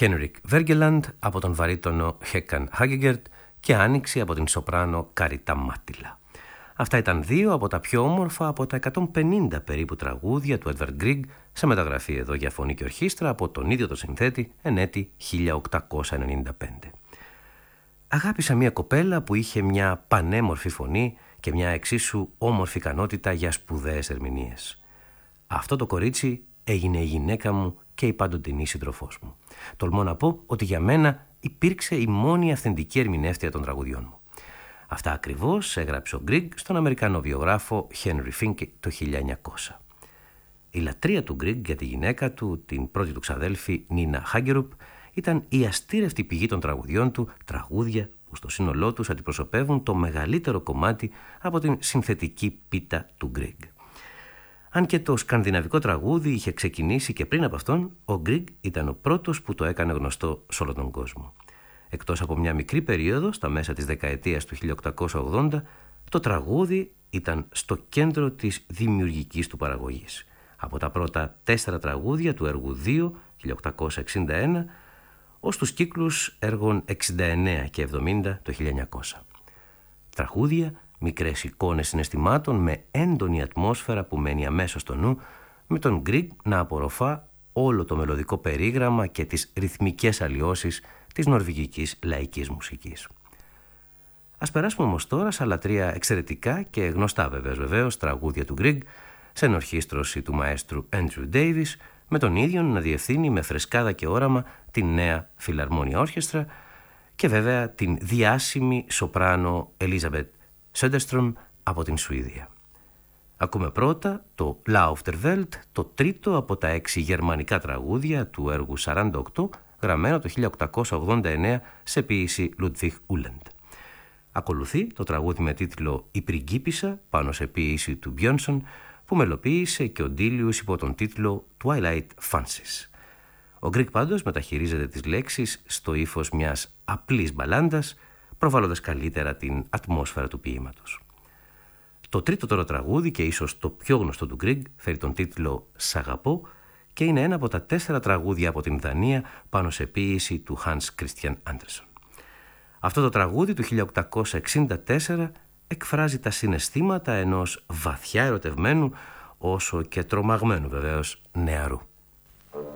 Χένρικ Βέργελαντ από τον βαρύτονο Χέκαν Χάγκεγκερτ και Άνοιξη από την σοπράνο Καριτά Μάτιλα. Αυτά ήταν δύο από τα πιο όμορφα από τα 150 περίπου τραγούδια του Έντβαρντ Γκριγκ σε μεταγραφή εδώ για φωνή και ορχήστρα από τον ίδιο το συνθέτη εν έτη 1895. Αγάπησα μια κοπέλα που είχε μια πανέμορφη φωνή και μια εξίσου όμορφη ικανότητα για σπουδαίες ερμηνείες. Αυτό το κορίτσι έγινε η γυναίκα μου και η πάντοτινή σύντροφός μου. Τολμώ να πω ότι για μένα υπήρξε η μόνη αυθεντική ερμηνεύτρια των τραγουδιών μου. Αυτά ακριβώς έγραψε ο Γκριγκ στον Αμερικανό βιογράφο Henry Fink το 1900. Η λατρεία του Γκριγκ για τη γυναίκα του, την πρώτη του ξαδέλφη Νίνα Χάγκερουπ, ήταν η αστήρευτη πηγή των τραγουδιών του, τραγούδια που στο σύνολό τους αντιπροσωπεύουν το μεγαλύτερο κομμάτι από την συνθετική πίτα του Γκριγκ. Αν και το σκανδιναβικό τραγούδι είχε ξεκινήσει και πριν από αυτόν, ο Γκριγκ ήταν ο πρώτος που το έκανε γνωστό σε όλο τον κόσμο. Εκτός από μια μικρή περίοδο, στα μέσα της δεκαετίας του 1880, το τραγούδι ήταν στο κέντρο της δημιουργικής του παραγωγής. Από τα πρώτα 4 τραγούδια του έργου 2, 1861, ως τους κύκλους έργων 69 και 70 το 1900. Τραγούδια, μικρές εικόνες συναισθημάτων με έντονη ατμόσφαιρα που μένει αμέσως στο νου, με τον Γκριγκ να απορροφά όλο το μελωδικό περίγραμμα και τις ρυθμικές αλλοιώσεις της νορβηγικής λαϊκής μουσικής. Ας περάσουμε όμως τώρα σε άλλα 3 εξαιρετικά και γνωστά βεβαίως τραγούδια του Γκριγκ, σε ενορχήστρωση του μαέστρου Έντριου Ντέιβις, με τον ίδιο να διευθύνει με φρεσκάδα και όραμα την νέα Φιλαρμόνια Όρχεστρα και βέβαια την διάσημη σοπράνο Ελίζαμπετ Σέντερστρομ από την Σουηδία. Ακούμε πρώτα το Lauf der Welt, το τρίτο από τα 6 γερμανικά τραγούδια του έργου 48, γραμμένο το 1889 σε ποίηση Ludwig Uhland. Ακολουθεί το τραγούδι με τίτλο «Η Πριγκίπισσα» πάνω σε ποίηση του Μπιόνσον, που μελοποίησε και ο Ντίλιους υπό τον τίτλο Twilight Fancies. Ο Γκριγκ πάντως μεταχειρίζεται τις λέξεις στο ύφος μιας απλής μπαλάντας, προβάλλοντας καλύτερα την ατμόσφαιρα του ποίηματος. Το τρίτο τώρα τραγούδι και ίσως το πιο γνωστό του Γκριγκ φέρει τον τίτλο «Σ' αγαπώ» και είναι ένα από τα 4 τραγούδια από την Δανία πάνω σε ποίηση του Hans Christian Andersen. Αυτό το τραγούδι του 1864 εκφράζει τα συναισθήματα ενός βαθιά ερωτευμένου, όσο και τρομαγμένου βεβαίως νεαρού.